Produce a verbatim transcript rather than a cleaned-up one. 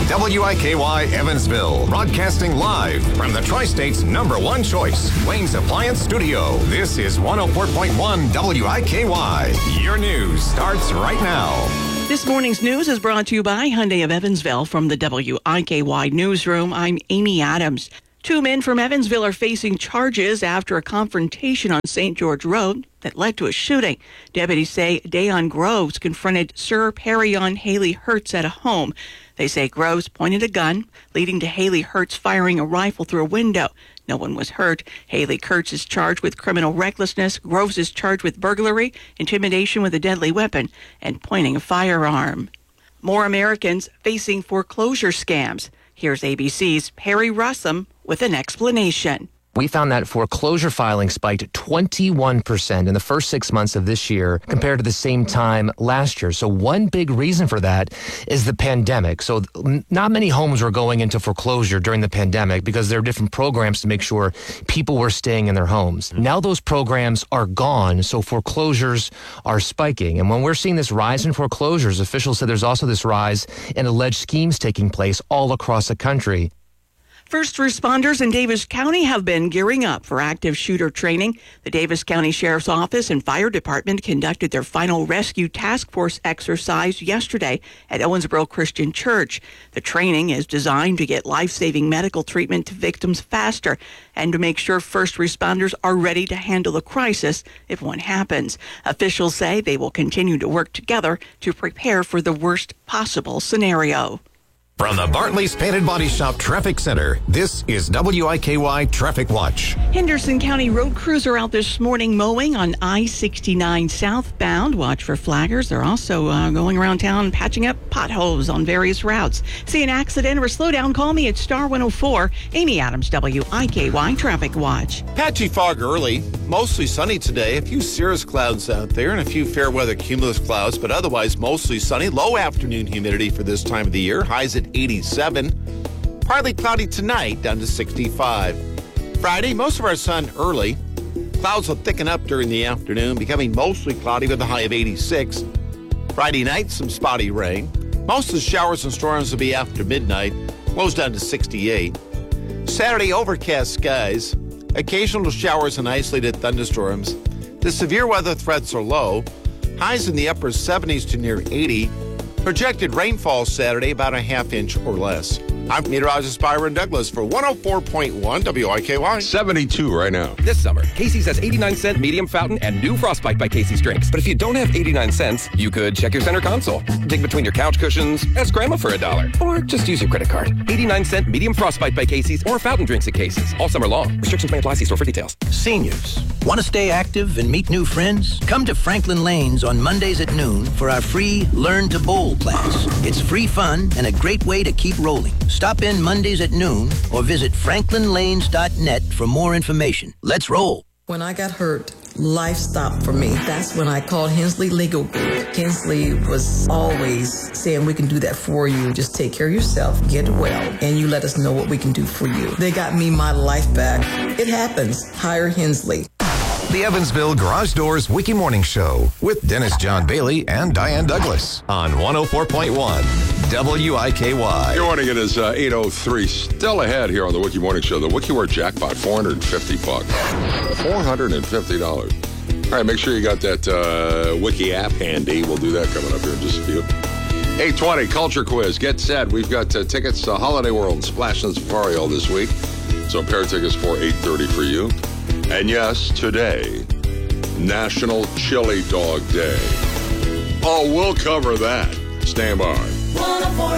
W I K Y Evansville, broadcasting live from the Tri-State's number one choice, Wayne's Appliance Studio. This is one oh four point one W I K Y. Your news starts right now. This morning's news is brought to you by Hyundai of Evansville. From the W I K Y Newsroom, I'm Amy Adams. Two men from Evansville are facing charges after a confrontation on Saint George Road that led to a shooting. Deputies say Dayon Groves confronted Sir Perrion Haley Hertz at a home. They say Groves pointed a gun, leading to Haley Hertz firing a rifle through a window. No one was hurt. Haley Hertz is charged with criminal recklessness. Groves is charged with burglary, intimidation with a deadly weapon, and pointing a firearm. More Americans facing foreclosure scams. Here's A B C's Perry Russum with an explanation. We found that foreclosure filing spiked twenty-one percent in the first six months of this year compared to the same time last year. So one big reason for that is the pandemic. So not many homes were going into foreclosure during the pandemic because there are different programs to make sure people were staying in their homes. Now those programs are gone, so foreclosures are spiking. And when we're seeing this rise in foreclosures, officials said there's also this rise in alleged schemes taking place all across the country. First responders in Davis County have been gearing up for active shooter training. The Davis County Sheriff's Office and Fire Department conducted their final rescue task force exercise yesterday at Owensboro Christian Church. The training is designed to get life-saving medical treatment to victims faster and to make sure first responders are ready to handle the crisis if one happens. Officials say they will continue to work together to prepare for the worst possible scenario. From the Bartley's Painted Body Shop Traffic Center, this is W I K Y Traffic Watch. Henderson County road crews are out this morning mowing on I sixty-nine southbound. Watch for flaggers. They're also uh, going around town patching up potholes on various routes. See an accident or a slowdown, call me at Star one oh four. Amy Adams, W I K Y Traffic Watch. Patchy fog early, mostly sunny today. A few cirrus clouds out there and a few fair weather cumulus clouds, but otherwise mostly sunny. Low afternoon humidity for this time of the year. Highs at eighty-seven. Partly cloudy tonight, down to sixty-five. Friday, most of our sun early. Clouds will thicken up during the afternoon, becoming mostly cloudy with a high of eighty-six. Friday night, some spotty rain. Most of the showers and storms will be after midnight. Lows down to sixty-eight. Saturday, overcast skies. Occasional showers and isolated thunderstorms. The severe weather threats are low. Highs in the upper seventies to near eighty. Projected rainfall Saturday, about a half inch or less. I'm meteorologist Byron Douglas for one oh four point one W I K Y. seventy-two right now. This summer, Casey's has eighty-nine cent medium fountain and new Frostbite by Casey's drinks. But if you don't have eighty-nine cents, you could check your center console, dig between your couch cushions, ask Grandma for a dollar, or just use your credit card. eighty-nine cent medium Frostbite by Casey's or fountain drinks at Casey's all summer long. Restrictions may apply. See store for details. Seniors, want to stay active and meet new friends? Come to Franklin Lanes on Mondays at noon for our free Learn to Bowl class. It's free fun and a great way to keep rolling. Stop in Mondays at noon or visit franklin lanes dot net for more information. Let's roll. When I got hurt, life stopped for me. That's when I called Hensley Legal Group. Hensley was always saying, we can do that for you. Just take care of yourself, get well, and you let us know what we can do for you. They got me my life back. It happens. Hire Hensley. The Evansville Garage Doors Wiki Morning Show with Dennis John Bailey and Diane Douglas on one oh four point one W I K Y. Good morning. It is uh, eight oh three. Still ahead here on the Wiki Morning Show. The WikiWare jackpot, four hundred fifty bucks. four hundred fifty dollars. All right, make sure you got that uh, Wiki app handy. We'll do that coming up here in just a few. eight twenty, Culture Quiz. Get set. We've got uh, tickets to Holiday World and Splash and Safari all this week. So a pair of tickets for eight thirty for you. And yes, today, National Chili Dog Day. Oh, we'll cover that. Stand by. one oh four